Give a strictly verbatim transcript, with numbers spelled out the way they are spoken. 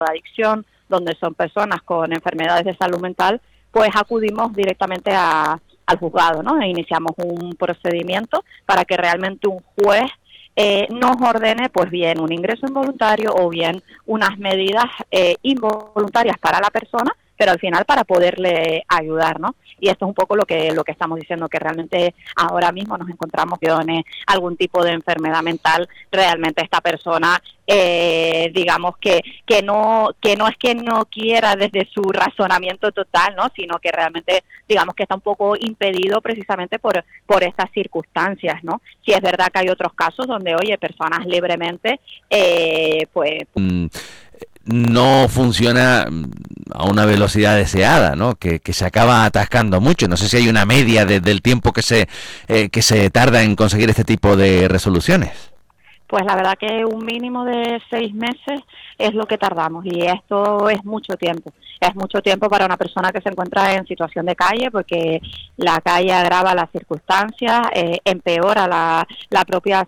adicción, donde son personas con enfermedades de salud mental, pues acudimos directamente a, al juzgado, ¿no? E iniciamos un procedimiento para que realmente un juez eh, nos ordene, pues bien, un ingreso involuntario o bien unas medidas eh, involuntarias para la persona, pero al final para poderle ayudar, ¿no? Y esto es un poco lo que lo que estamos diciendo, que realmente ahora mismo nos encontramos con algún tipo de enfermedad mental. Realmente esta persona, eh, digamos que que no que no es que no quiera desde su razonamiento total, ¿no? Sino que realmente, digamos que está un poco impedido precisamente por por estas circunstancias, ¿no? Si es verdad que hay otros casos donde, oye, personas libremente, eh, pues... Mm. No funciona a una velocidad deseada, ¿no? Que, que se acaba atascando mucho. No sé si hay una media de, del tiempo que se eh, que se tarda en conseguir este tipo de resoluciones. Pues la verdad que un mínimo de seis meses es lo que tardamos, y esto es mucho tiempo. Es mucho tiempo para una persona que se encuentra en situación de calle, porque la calle agrava las circunstancias, eh, empeora la, la propia